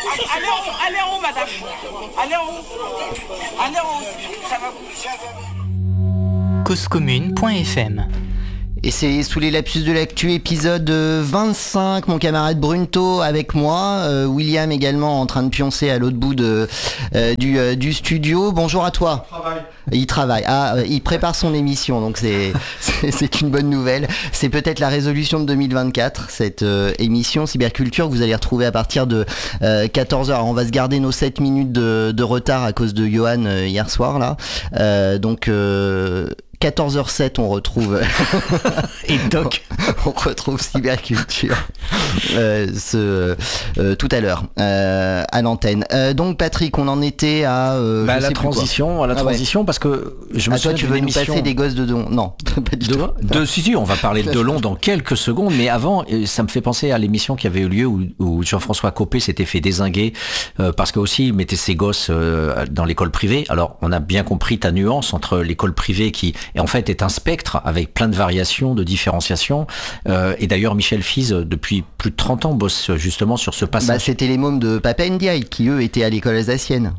Allez en haut, madame. Allez en haut. Allez en haut. Ça va. Causecommune.fm. Et c'est sous les lapsus de l'actu, épisode 25, mon camarade Brunto avec moi, William également en train de pioncer à l'autre bout du studio. Bonjour à toi. Il travaille. Il prépare son émission, donc c'est une bonne nouvelle. C'est peut-être la résolution de 2024, cette émission Cyberculture que vous allez retrouver à partir de 14h. Alors, on va se garder nos 7 minutes de retard à cause de Johan hier soir là. 14h07, on retrouve et Doc. On retrouve Cyberculture tout à l'heure à l'antenne. Donc Patrick, on en était à la transition, parce que je me souviens tu veux nous passer des gosses de Delon? Non, pas du tout. Si, on va parler de Delon dans quelques secondes, mais avant, ça me fait penser à l'émission qui avait eu lieu où Jean-François Copé s'était fait dézinguer parce que aussi il mettait ses gosses dans l'école privée. Alors on a bien compris ta nuance entre l'école privée qui en fait est un spectre avec plein de variations, de différenciations. Et d'ailleurs, Michel Fize, depuis plus de 30 ans, bosse justement sur ce passage. C'était les mômes de Papa Ndiaye qui, eux, étaient à l'école alsacienne.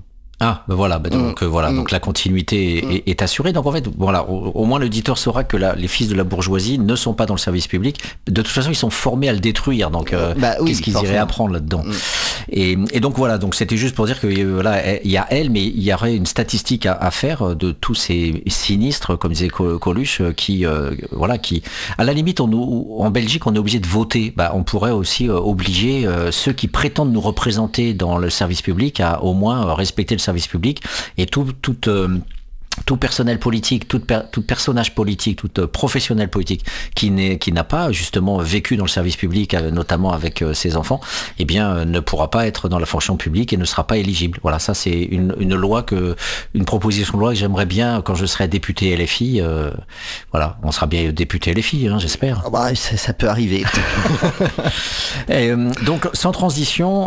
Donc la continuité est assurée. Donc en fait, voilà, au moins l'auditeur saura que les fils de la bourgeoisie ne sont pas dans le service public. De toute façon, ils sont formés à le détruire. Donc qu'est-ce qu'ils iraient apprendre là-dedans? Et donc voilà, donc c'était juste pour dire que il y a elle, mais il y aurait une statistique à faire de tous ces sinistres, comme disait Coluche, qui à la limite, en Belgique, on est obligé de voter. On pourrait aussi obliger ceux qui prétendent nous représenter dans le service public à au moins respecter le service public et tout personnel politique, tout personnage politique, tout professionnel politique qui n'a pas justement vécu dans le service public, notamment avec ses enfants, ne pourra pas être dans la fonction publique et ne sera pas éligible. Voilà, ça c'est une proposition de loi que j'aimerais bien quand je serai député LFI. On sera bien député LFI, j'espère. Ça peut arriver. Et, donc sans transition,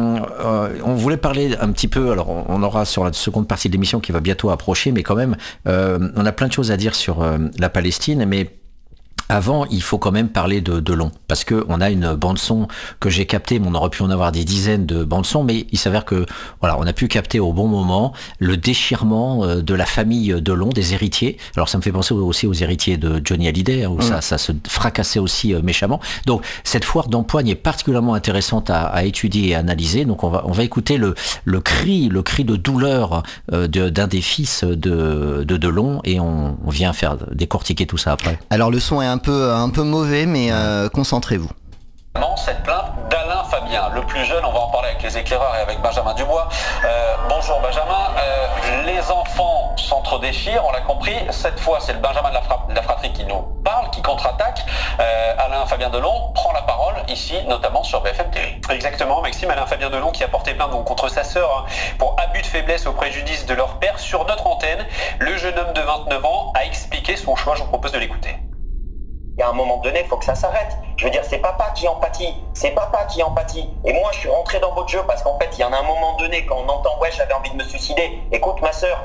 on voulait parler un petit peu. Alors on aura sur la seconde partie de l'émission qui va bientôt approcher, mais quand même, on a plein de choses à dire sur la Palestine, mais avant, il faut quand même parler de Delon, parce que on a une bande son que j'ai captée, mais on aurait pu en avoir des dizaines de bandes son, mais il s'avère que on a pu capter au bon moment le déchirement de la famille Delon, des héritiers. Alors ça me fait penser aussi aux héritiers de Johnny Hallyday, où ça se fracassait aussi méchamment. Donc cette foire d'empoigne est particulièrement intéressante à étudier et à analyser. Donc on va écouter le cri de douleur d'un des fils de Delon, et on vient faire décortiquer tout ça après. Alors le son est un peu mauvais, mais concentrez-vous. Cette plainte d'Alain Fabien, le plus jeune, on va en parler avec les éclaireurs et avec Benjamin Dubois. Bonjour Benjamin, les enfants s'entre-déchirent, on l'a compris, cette fois c'est le Benjamin de la fratrie qui nous parle, qui contre-attaque. Alain Fabien Delon prend la parole ici, notamment sur BFM TV. Exactement Maxime, Alain Fabien Delon qui a porté plainte contre sa sœur pour abus de faiblesse au préjudice de leur père sur notre antenne. Le jeune homme de 29 ans a expliqué son choix, je vous propose de l'écouter. Il y a un moment donné, il faut que ça s'arrête. Je veux dire, c'est papa qui empathie. C'est papa qui empathie. Et moi, je suis rentré dans votre jeu parce qu'en fait, il y en a un moment donné, quand on entend « Ouais, j'avais envie de me suicider », écoute, ma sœur,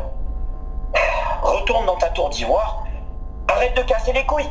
retourne dans ta tour d'ivoire, arrête de casser les couilles.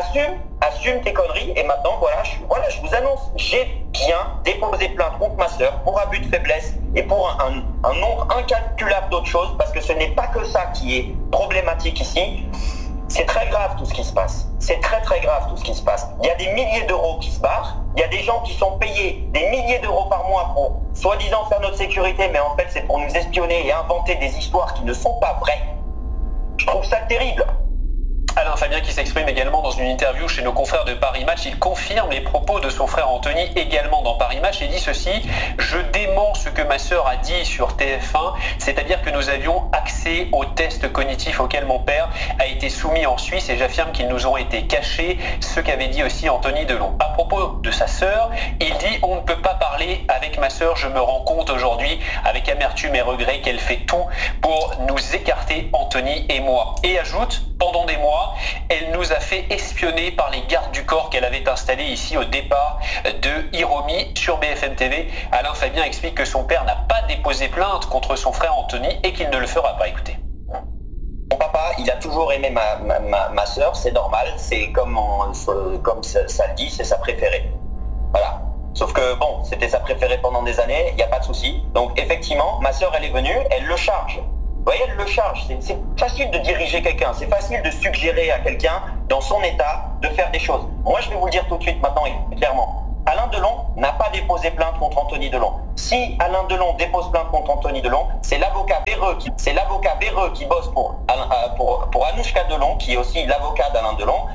Assume tes conneries. Et maintenant, je vous annonce, j'ai bien déposé plainte contre ma sœur pour abus de faiblesse et pour un nombre incalculable d'autres choses, parce que ce n'est pas que ça qui est problématique ici. C'est très grave tout ce qui se passe. C'est très très grave tout ce qui se passe. Il y a des milliers d'euros qui se barrent. Il y a des gens qui sont payés des milliers d'euros par mois pour soi-disant faire notre sécurité, mais en fait c'est pour nous espionner et inventer des histoires qui ne sont pas vraies. Je trouve ça terrible. Alain Fabien qui s'exprime également dans une interview chez nos confrères de Paris Match. Il confirme les propos de son frère Anthony également dans Paris Match et dit ceci: je dément ce que ma sœur a dit sur TF1, c'est-à-dire que nous avions accès aux tests cognitifs auxquels mon père a été soumis en Suisse, et j'affirme qu'ils nous ont été cachés, ce qu'avait dit aussi Anthony Delon. À propos de sa sœur, il dit: on ne peut pas parler avec ma sœur, je me rends compte aujourd'hui avec amertume et regret qu'elle fait tout pour nous écarter, Anthony et moi. Et ajoute: pendant des mois, elle nous a fait espionner par les gardes du corps qu'elle avait installés ici au départ de Hiromi sur BFM TV. Alain Fabien explique que son père n'a pas déposé plainte contre son frère Anthony et qu'il ne le fera pas. Écoutez. Mon papa, il a toujours aimé ma sœur, c'est normal, c'est comme ça le dit, c'est sa préférée. Voilà. Sauf que bon, c'était sa préférée pendant des années, il n'y a pas de souci. Donc effectivement, ma sœur, elle est venue, elle le charge. Vous voyez, elle le charge. C'est facile de diriger quelqu'un, c'est facile de suggérer à quelqu'un, dans son état, de faire des choses. Moi, je vais vous le dire tout de suite maintenant et clairement. Alain Delon n'a pas déposé plainte contre Anthony Delon. Si Alain Delon dépose plainte contre Anthony Delon, c'est l'avocat Véreux qui bosse pour Anouchka Delon, qui est aussi l'avocat d'Alain Delon.